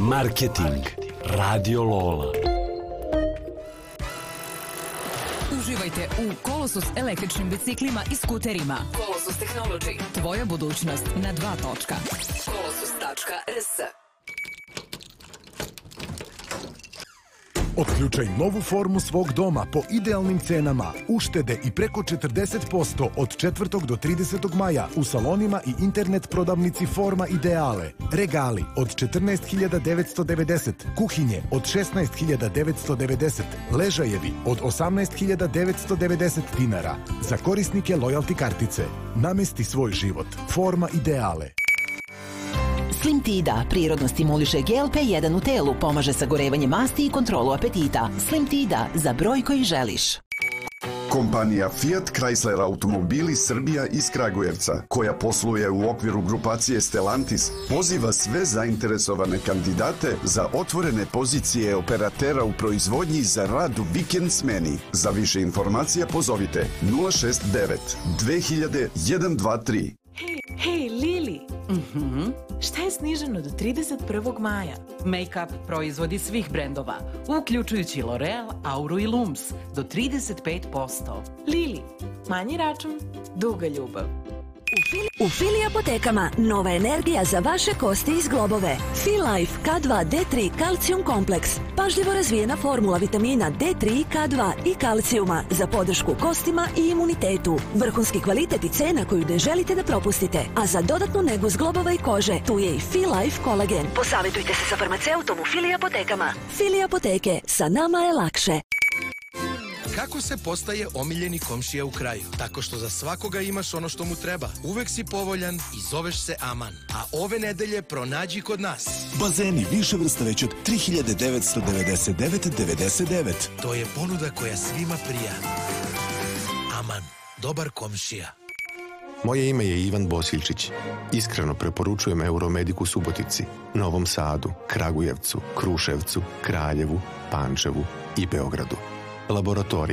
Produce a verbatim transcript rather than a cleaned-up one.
Marketing. Radio Lola. Uživajte u Colossus električnim biciklima i skuterima. Colossus Technology. Tvoja budućnost na dva točka. Colossus tačka es. Otključaj novu formu svog doma po idealnim cenama, uštede i preko četrdeset posto od četvrtog do tridesetog maja u salonima i internet prodavnici Forma Ideale. Regali od četrnaest hiljada devetsto devedeset, kuhinje od šesnaest hiljada devetsto devedeset, ležajevi od osamnaest hiljada devetsto devedeset dinara. Za korisnike lojalti kartice. Namesti svoj život. Forma Ideale. Slimtida prirodno stimuliše G L P jedan u telu, pomaže sagorevanje masti i kontrolu apetita. Slimtida za broj koji želiš. Kompanija Fiat Chrysler Automobili Srbija iz Kragujevca, koja posluje u okviru grupacije Stellantis, poziva sve zainteresovane kandidate za otvorene pozicije operatera u proizvodnji za rad u vikend smeni. Za više informacija pozovite nula šest devet dve hiljade jedan dva tri. Hej, hej, Lili! Mhm. Šta je sniženo do trideset prvog maja? Make-up proizvodi svih brendova, uključujući L'Oreal, Auru i Lums, do trideset pet posto. Lili, manji račun, duga ljubav. U Fili apotekama nova energija za vaše kosti i zglobove. Filife K dva D tri kalcijum kompleks. Pažljivo razvijena formula vitamina D tri, K dva i kalcijuma za podršku kostima i imunitetu. Vrhunski kvalitet i cena koju ne želite da propustite. A za dodatnu negu zglobova i kože, tu je i Filife kolagen. Posavetujte se sa farmaceutom u Fili apotekama. Fili apoteke, sa nama je lakše. Kako se postaje omiljeni komšija u kraju? Tako što za svakoga imaš ono što mu treba. Uvek si povoljan i zoveš se Aman. A ove nedelje pronađi kod nas. Bazeni više vrsta već od tri hiljade devetsto devedeset devet devedeset devet. To je ponuda koja svima prija. Aman, dobar komšija. Moje ime je Ivan Bosiljčić. Iskreno preporučujem Euromedic u Subotici, Novom Sadu, Kragujevcu, Kruševcu, Kraljevu, Pančevu i Beogradu. Laboratorija